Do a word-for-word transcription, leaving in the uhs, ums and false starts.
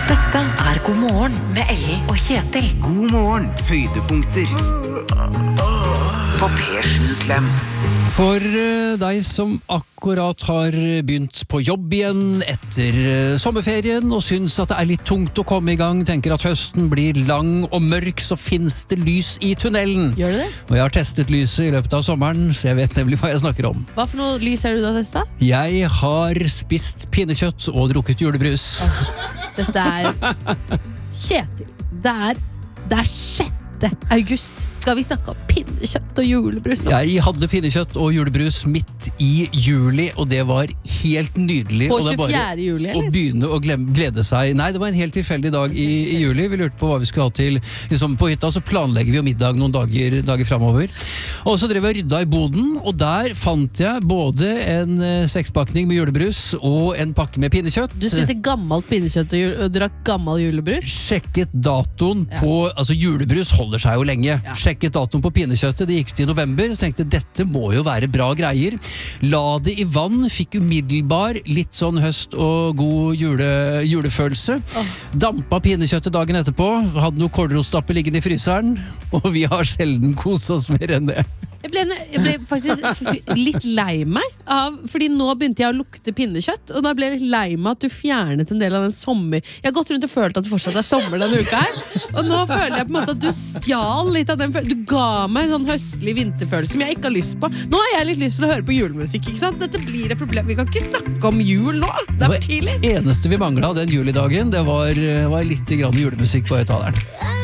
Dette er God morgen med Ellen og Kjetil. God morgen, høydepunkter på P sju Klem. For deg som akkurat har begynt på jobb igjen etter sommerferien og syns at det er litt tungt å komme i gang, tenker at høsten blir lang og mørk, så finnes det lys i tunnelen. Gjør det det? Og jeg har testet lyset i løpet av sommeren, så jeg vet nemlig hva jeg snakker om. Hva for noe lys er det du har testet? Jeg har spist pinnekjøtt og drukket julebrus. Dette er Kjetil. Det er, det er sjette august. Skal vi snakke om pinnekjøtt og julebrus nå? Jeg hadde pinnekjøtt og julebrus midt i juli, og det var helt nydelig. På Og det er bare tjuefjerde juli, å eller? begynne å glem, glede seg. Nei, det var en helt tilfeldig dag i, i juli. Vi lurte på hva vi skulle ha til liksom, på hytta, så planlegger vi jo middag noen dager, dager fremover. Og så drev jeg og rydda i boden, og der fant jeg både en eh, sekspakning med julebrus og en pakke med pinnekjøtt. Du spiste gammelt pinnekjøtt og, jul, og drakk gammel julebrus? Sjekket datoen på, altså julebrus holder seg jo lenge. Sjekket datoen på pinnekjøttet, det gikk ut i november, så tenkte jeg, dette må jo være bra greier. La det i vann, fikk umiddelbar litt sånn høst og god jule, julefølelse. Oh. Dampa pinnekjøttet dagen etterpå, hadde noe kålrotstappe liggende i fryseren, og vi har sjelden koset oss mer enn det. Jeg ble, jeg ble faktisk litt lei meg av, fordi nå begynte jeg å lukte pinnekjøtt, og da ble jeg litt lei meg at du fjernet en del av den sommer. Jeg har gått rundt og følt at det fortsatt er sommer denne uka her, og nå føler jeg på en måte at du stjal litt av den følelsen. Du ga meg en sånn høstlig vinterfølelse som jeg ikke har lyst på. Nå har jeg litt lyst til å høre på julemusikk, ikke sant? Dette blir et problem. Vi kan ikke snakke om jul nå. Det er for tidlig. Det eneste vi manglet den julidagen, det var, var litt grann julemusikk på høyttaleren.